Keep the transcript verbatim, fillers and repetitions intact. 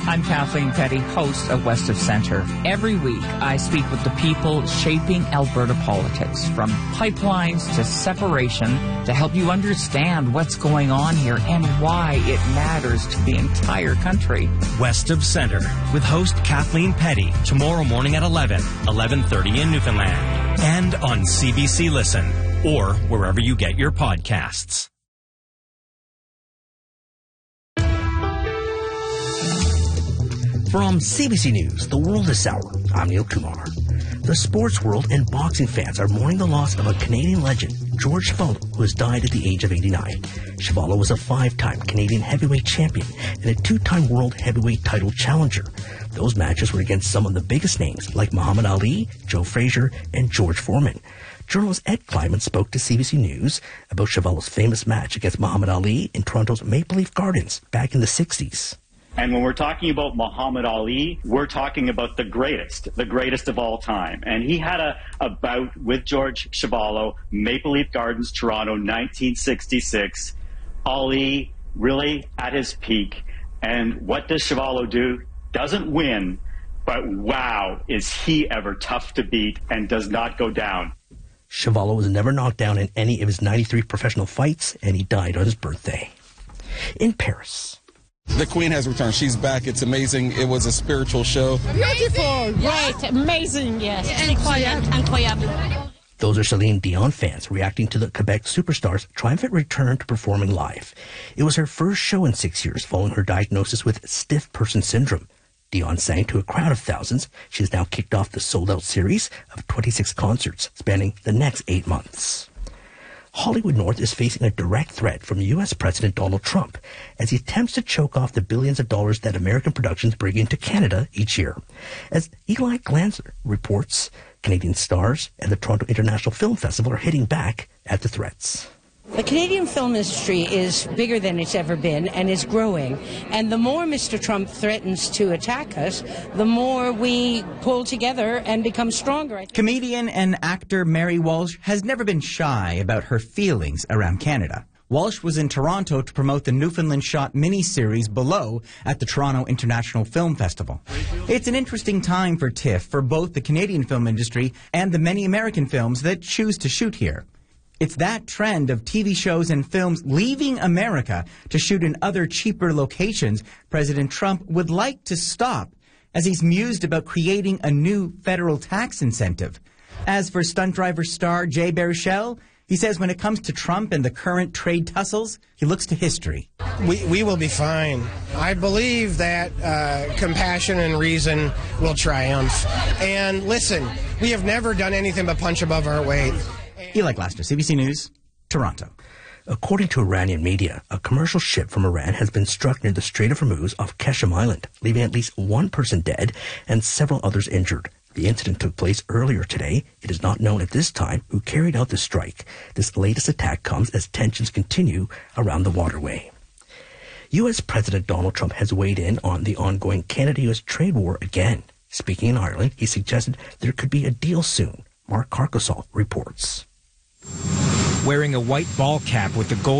I'm Kathleen Petty, host of West of Centre. Every week, I speak with the people shaping Alberta politics, from pipelines to separation, to help you understand what's going on here and why it matters to the entire country. West of Centre, with host Kathleen Petty, tomorrow morning at eleven, eleven thirty in Newfoundland, and on C B C Listen, or wherever you get your podcasts. From C B C News, The World This Hour, I'm Neil Kumar. The sports world and boxing fans are mourning the loss of a Canadian legend, George Chuvalo, who has died at the age of eighty-nine. Chuvalo was a five-time Canadian heavyweight champion and a two-time world heavyweight title challenger. Those matches were against some of the biggest names like Muhammad Ali, Joe Frazier, and George Foreman. Journalist Ed Kleiman spoke to C B C News about Chuvalo's famous match against Muhammad Ali in Toronto's Maple Leaf Gardens back in the sixties. And when we're talking about Muhammad Ali, we're talking about the greatest, the greatest of all time. And he had a, a bout with George Chuvalo, Maple Leaf Gardens, Toronto, nineteen sixty-six. Ali really at his peak. And what does Chuvalo do? Doesn't win, but wow, is he ever tough to beat and does not go down. Chuvalo was never knocked down in any of his ninety-three professional fights, and he died on his birthday. In Paris. The Queen has returned. She's back. It's amazing. It was a spiritual show. Beautiful. Right. Amazing. Yes. Incroyable. Incroyable. Those are Celine Dion fans reacting to the Quebec superstar's triumphant return to performing live. It was her first show in six years following her diagnosis with stiff person syndrome. Dion sang to a crowd of thousands. She has now kicked off the sold-out series of twenty-six concerts spanning the next eight months. Hollywood North is facing a direct threat from U S President Donald Trump as he attempts to choke off the billions of dollars that American productions bring into Canada each year. As Eli Glanzer reports, Canadian stars and the Toronto International Film Festival are hitting back at the threats. The Canadian film industry is bigger than it's ever been and is growing. And the more Mister Trump threatens to attack us, the more we pull together and become stronger. Comedian and actor Mary Walsh has never been shy about her feelings around Canada. Walsh was in Toronto to promote the Newfoundland Shot miniseries Below at the Toronto International Film Festival. It's an interesting time for TIFF for both the Canadian film industry and the many American films that choose to shoot here. It's that trend of T V shows and films leaving America to shoot in other cheaper locations President Trump would like to stop, as he's mused about creating a new federal tax incentive. As for stunt driver star Jay Baruchel, he says when it comes to Trump and the current trade tussles, he looks to history. We, we will be fine. I believe that uh, compassion and reason will triumph. And listen, we have never done anything but punch above our weight. Eli Glasner, C B C News, Toronto. According to Iranian media, a commercial ship from Iran has been struck near the Strait of Hormuz off Keshem Island, leaving at least one person dead and several others injured. The incident took place earlier today. It is not known at this time who carried out the strike. This latest attack comes as tensions continue around the waterway. U S President Donald Trump has weighed in on the ongoing Canada-U S trade war again. Speaking in Ireland, he suggested there could be a deal soon. Mark Carcasol reports. Wearing a white ball cap with the gold